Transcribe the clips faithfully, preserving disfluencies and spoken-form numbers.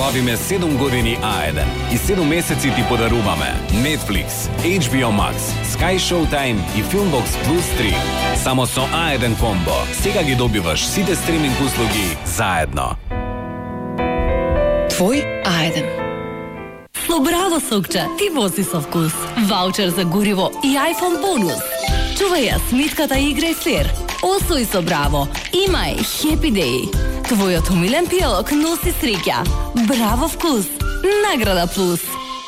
славиме седум години А еден и седум месеци ти подаруваме Netflix, H B O Max, Sky Showtime и Filmbox Plus три. Само со А еден комбо. Сега ги добиваш сите стриминг услуги заедно. Твој А еден. Со Браво сокче, ти вози со вкус. Ваучер за гориво и iPhone бонус. Чувај ја смитката игра и флер. Освој со Браво. Имај Happy Day. Твојот умилен пијалок носи среќа. Браво вкус. Награда плюс.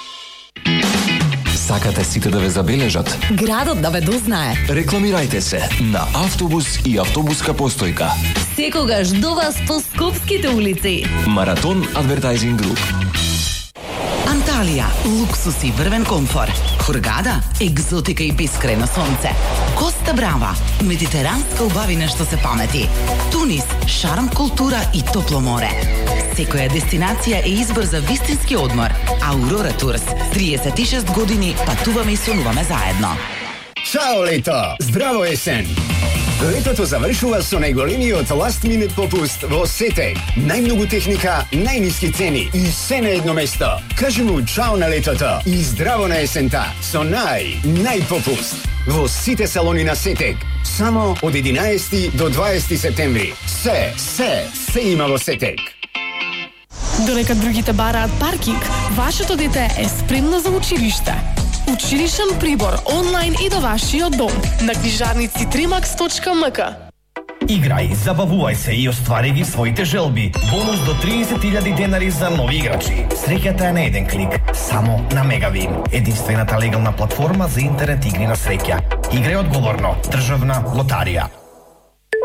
Сакате сите да ве забележат? Градот да ве дознае. Рекламирајте се на автобус и автобуска постојка. Секогаш до вас по скопските улици. Маратон Advertising Group. Анталија, луксус и врвен комфор. Хургада, екзотика и бескрајно сонце. Коста Брава, медитеранска убавина што се памети. Тунис, шарм, култура и топло море. Секоја дестинација е избор за вистински одмор. Аурора Турс, триесет и шест години патуваме и сонуваме заедно. Чао лето! Здраво есен! Летото завршува со најголемиот last minute попуст во Сетек. Најмногу техника, најниски цени и се на едно место. Кажи му чао на летото и здраво на есента со нај, најпопуст. Во сите салони на Сетек. Само од единаесети до дваесети септември. Се, се, се има во Сетек. Додека другите бараат паркинг, вашето дете е спремно за училиште. Училишен прибор онлайн и до вашиот дом на книжарници тримакс точка ем ка. Играј, забавувај се и оствари ги своите желби. Бонус до триесет илјади денари за нови играчи. Среќата е на еден клик, само на Мегавин. Единствената легална платформа за интернет игри на среќа. Играј одговорно. Државна лотарија.